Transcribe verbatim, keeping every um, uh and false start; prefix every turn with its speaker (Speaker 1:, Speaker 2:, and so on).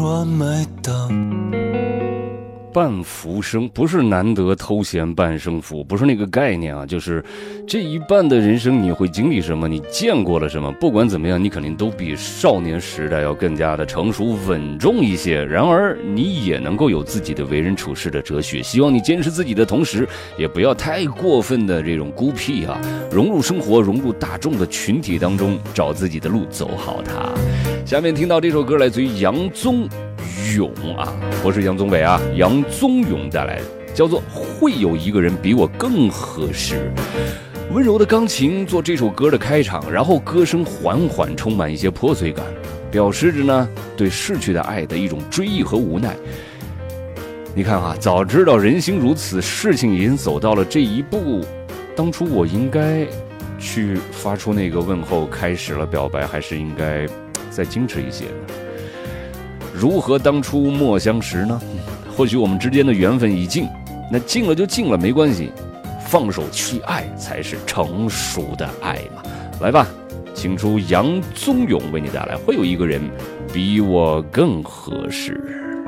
Speaker 1: 我买单。
Speaker 2: 半浮生不是难得偷闲半生福，不是那个概念啊，就是这一半的人生你会经历什么，你见过了什么，不管怎么样，你肯定都比少年时代要更加的成熟稳重一些。然而你也能够有自己的为人处事的哲学，希望你坚持自己的同时，也不要太过分的这种孤僻啊，融入生活，融入大众的群体当中，找自己的路，走好它。下面听到这首歌来自于杨宗勇啊，我是杨宗纬啊，杨宗勇带来叫做会有一个人比我更合适。温柔的钢琴做这首歌的开场，然后歌声缓缓充满一些破碎感，表示着呢对逝去的爱的一种追忆和无奈。你看啊，早知道人心如此，事情已经走到了这一步，当初我应该去发出那个问候，开始了表白，还是应该再矜持一些呢？如何当初莫相识呢？或许我们之间的缘分已尽，那尽了就尽了，没关系，放手去爱才是成熟的爱嘛。来吧，请出杨宗勇为你带来会有一个人比我更合适。